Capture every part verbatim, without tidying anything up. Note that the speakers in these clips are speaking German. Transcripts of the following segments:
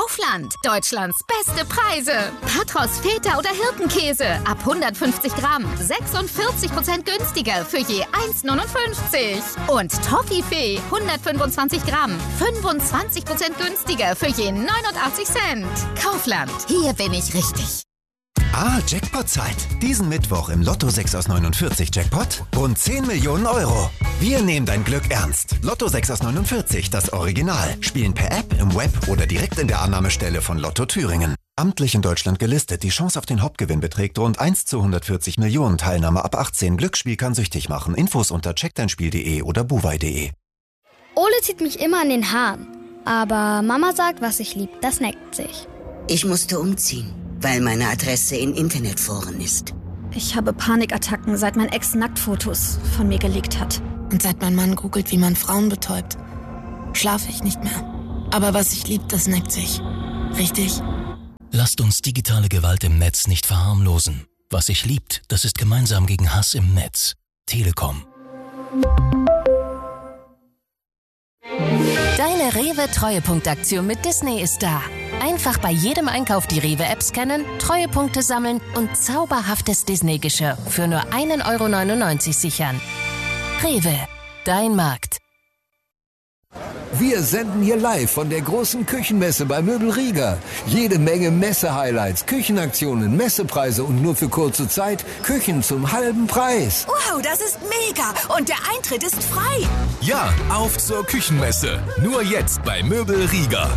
Kaufland. Deutschlands beste Preise. Patros, Feta oder Hirtenkäse. Ab hundertfünfzig Gramm. sechsundvierzig Prozent günstiger für je eins neunundfünfzig. Und Toffifee. hundertfünfundzwanzig Gramm. fünfundzwanzig Prozent günstiger für je neunundachtzig Cent. Kaufland. Hier bin ich richtig. Ah, Jackpot-Zeit. Diesen Mittwoch im Lotto sechs aus neunundvierzig Jackpot rund zehn Millionen Euro. Wir nehmen dein Glück ernst. Lotto sechs aus neunundvierzig, das Original. Spielen per App, im Web oder direkt in der Annahmestelle von Lotto Thüringen. Amtlich in Deutschland gelistet. Die Chance auf den Hauptgewinn beträgt rund eins zu hundertvierzig Millionen. Teilnahme ab achtzehn. Glücksspiel kann süchtig machen. Infos unter check dein spiel punkt de oder buwei punkt de. Ole zieht mich immer an den Haaren. Aber Mama sagt, was ich lieb, das neckt sich. Ich musste umziehen, weil meine Adresse in Internetforen ist. Ich habe Panikattacken, seit mein Ex Nacktfotos von mir gelegt hat. Und seit mein Mann googelt, wie man Frauen betäubt, schlafe ich nicht mehr. Aber was ich lieb, das neckt sich. Richtig? Lasst uns digitale Gewalt im Netz nicht verharmlosen. Was sich liebt, das ist gemeinsam gegen Hass im Netz. Telekom. Deine Rewe-Treuepunktaktion mit Disney ist da. Einfach bei jedem Einkauf die Rewe-App scannen, Treuepunkte sammeln und zauberhaftes Disney-Geschirr für nur ein Euro neunundneunzig sichern. Rewe, dein Markt. Wir senden hier live von der großen Küchenmesse bei Möbel Rieger. Jede Menge Messe-Highlights, Küchenaktionen, Messepreise und nur für kurze Zeit Küchen zum halben Preis. Wow, das ist mega! Und der Eintritt ist frei! Ja, auf zur Küchenmesse. Nur jetzt bei Möbel Rieger.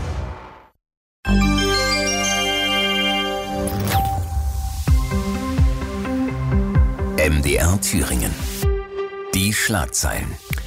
M D R Thüringen. Die Schlagzeilen.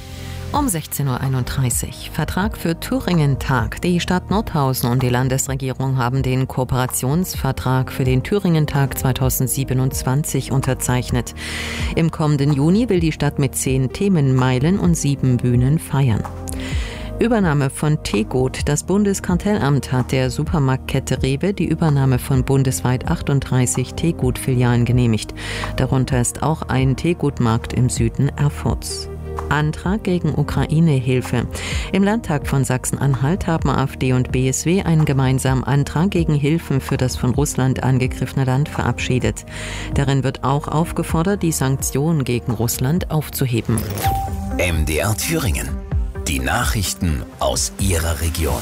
Um sechzehn Uhr einunddreißig. Vertrag für Thüringen-Tag. Die Stadt Nordhausen und die Landesregierung haben den Kooperationsvertrag für den Thüringen-Tag zweitausendsiebenundzwanzig unterzeichnet. Im kommenden Juni will die Stadt mit zehn Themenmeilen und sieben Bühnen feiern. Übernahme von Tegut. Das Bundeskartellamt hat der Supermarktkette Rewe die Übernahme von bundesweit achtunddreißig Tegut-Filialen genehmigt. Darunter ist auch ein Tegut-Markt im Süden Erfurts. Antrag gegen Ukraine-Hilfe. Im Landtag von Sachsen-Anhalt haben AfD und B S W einen gemeinsamen Antrag gegen Hilfen für das von Russland angegriffene Land verabschiedet. Darin wird auch aufgefordert, die Sanktionen gegen Russland aufzuheben. M D R Thüringen. Die Nachrichten aus Ihrer Region.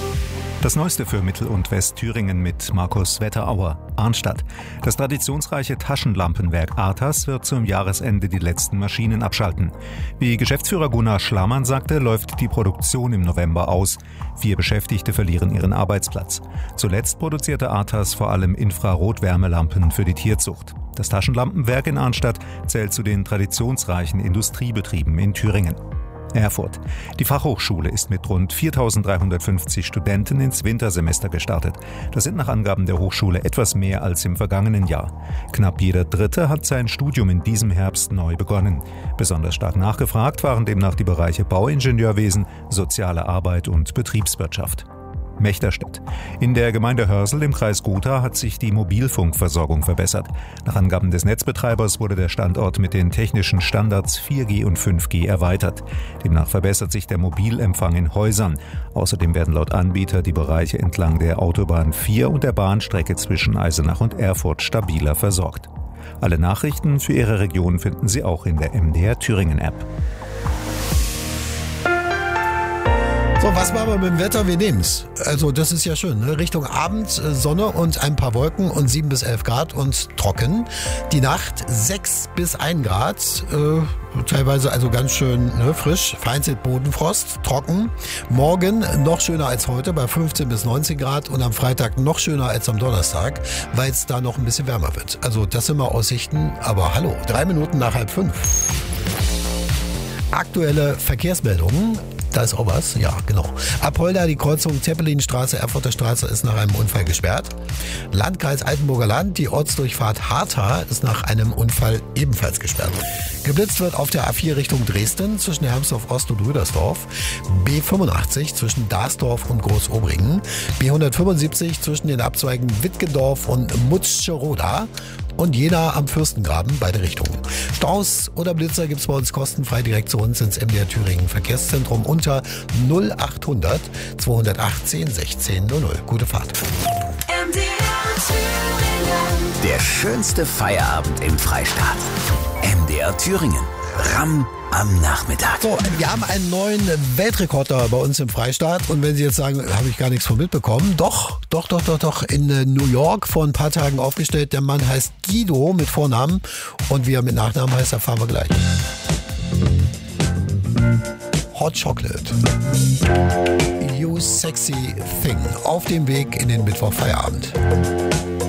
Das Neueste für Mittel- und Westthüringen mit Markus Wetterauer. Arnstadt. Das traditionsreiche Taschenlampenwerk Artas wird zum Jahresende die letzten Maschinen abschalten. Wie Geschäftsführer Gunnar Schlamann sagte, läuft die Produktion im November aus. Vier Beschäftigte verlieren ihren Arbeitsplatz. Zuletzt produzierte Artas vor allem Infrarotwärmelampen für die Tierzucht. Das Taschenlampenwerk in Arnstadt zählt zu den traditionsreichen Industriebetrieben in Thüringen. Erfurt. Die Fachhochschule ist mit rund viertausenddreihundertfünfzig Studenten ins Wintersemester gestartet. Das sind nach Angaben der Hochschule etwas mehr als im vergangenen Jahr. Knapp jeder Dritte hat sein Studium in diesem Herbst neu begonnen. Besonders stark nachgefragt waren demnach die Bereiche Bauingenieurwesen, soziale Arbeit und Betriebswirtschaft. Mechterstedt. In der Gemeinde Hörsel im Kreis Gotha hat sich die Mobilfunkversorgung verbessert. Nach Angaben des Netzbetreibers wurde der Standort mit den technischen Standards vier G und fünf G erweitert. Demnach verbessert sich der Mobilempfang in Häusern. Außerdem werden laut Anbieter die Bereiche entlang der Autobahn vier und der Bahnstrecke zwischen Eisenach und Erfurt stabiler versorgt. Alle Nachrichten für Ihre Region finden Sie auch in der M D R Thüringen App. So, was machen wir mit dem Wetter? Wir nehmen's. Also das ist ja schön, ne? Richtung Abend äh, Sonne und ein paar Wolken und sieben bis elf Grad und trocken. Die Nacht sechs bis ein Grad, äh, teilweise also ganz schön ne, frisch, vereinzelt Bodenfrost, trocken. Morgen noch schöner als heute bei fünfzehn bis neunzehn Grad und am Freitag noch schöner als am Donnerstag, weil es da noch ein bisschen wärmer wird. Also das sind mal Aussichten, aber hallo, drei Minuten nach halb fünf. Aktuelle Verkehrsmeldungen. Da ist auch was, ja genau. Apolda, die Kreuzung Zeppelinstraße, Erfurter Straße ist nach einem Unfall gesperrt. Landkreis Altenburger Land, die Ortsdurchfahrt Hartha ist nach einem Unfall ebenfalls gesperrt. Geblitzt wird auf der A vier Richtung Dresden zwischen Hermsdorf Ost und Rüdersdorf, B fünfundachtzig zwischen Dasdorf und Großobringen, B hundertfünfundsiebzig zwischen den Abzweigen Wittgendorf und Mutzscheroda und Jena am Fürstengraben, beide Richtungen. Staus oder Blitzer gibt's bei uns kostenfrei direkt zu uns ins M D R Thüringen Verkehrszentrum unter null achthundert zweihundertachtzehn sechzehn null null. Gute Fahrt. M D R Thüringen. Der schönste Feierabend im Freistaat. M D R Thüringen. Ramm am Nachmittag. So, wir haben einen neuen Weltrekord da bei uns im Freistaat. Und wenn Sie jetzt sagen, habe ich gar nichts von mitbekommen. Doch, doch, doch, doch, doch. In New York vor ein paar Tagen aufgestellt. Der Mann heißt Guido mit Vornamen. Und wie er mit Nachnamen heißt, erfahren wir gleich. Hot Chocolate. You sexy thing. Auf dem Weg in den Mittwochfeierabend.